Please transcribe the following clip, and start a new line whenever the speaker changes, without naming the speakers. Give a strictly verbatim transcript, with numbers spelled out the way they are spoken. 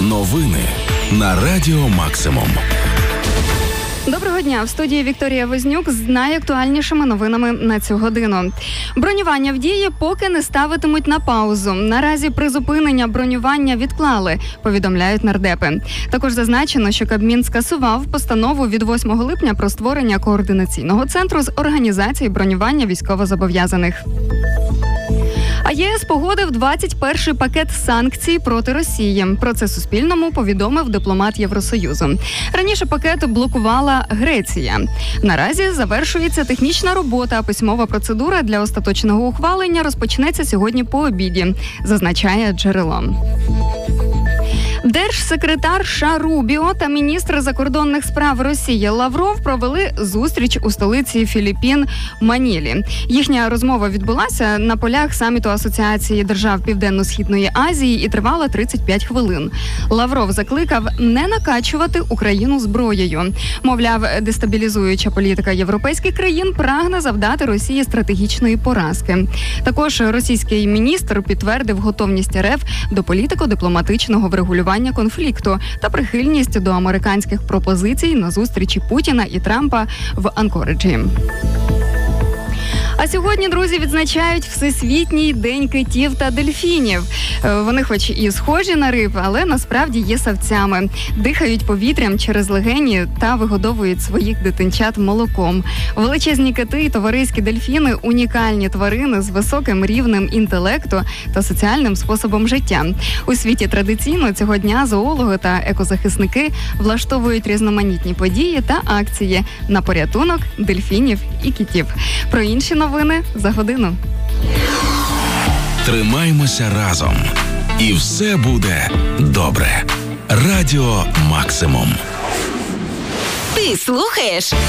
Новини на Радіо Максимум.
Доброго дня! В студії Вікторія Вознюк з найактуальнішими новинами на цю годину. Бронювання в дії поки не ставитимуть на паузу. Наразі призупинення бронювання відклали, повідомляють нардепи. Також зазначено, що Кабмін скасував постанову від восьмого липня про створення координаційного центру з організації бронювання військовозобов'язаних. А ЄС погодив двадцять перший пакет санкцій проти Росії. Про це Суспільному повідомив дипломат Євросоюзу. Раніше пакет блокувала Греція. Наразі завершується технічна робота, а письмова процедура для остаточного ухвалення розпочнеться сьогодні по обіді, зазначає джерело. Держсекретар США Рубіо та міністр закордонних справ Росії Лавров провели зустріч у столиці Філіппін Манілі. Їхня розмова відбулася на полях саміту Асоціації держав Південно-Східної Азії і тривала тридцять п'ять хвилин. Лавров закликав не накачувати Україну зброєю. Мовляв, дестабілізуюча політика європейських країн прагне завдати Росії стратегічної поразки. Також російський міністр підтвердив готовність РФ до політико-дипломатичного врегулювання конфлікту та прихильність до американських пропозицій на зустрічі Путіна і Трампа в Анкориджі. А сьогодні, друзі, відзначають Всесвітній день китів та дельфінів. Вони хоч і схожі на риб, але насправді є савцями. Дихають повітрям через легені та вигодовують своїх дитинчат молоком. Величезні кити і товариські дельфіни – унікальні тварини з високим рівнем інтелекту та соціальним способом життя. У світі традиційно цього дня зоологи та екозахисники влаштовують різноманітні події та акції на порятунок дельфінів і китів. Про інші новини за годину.
Тримаймося разом. І все буде добре. Радіо Максимум.
Ти слухаєш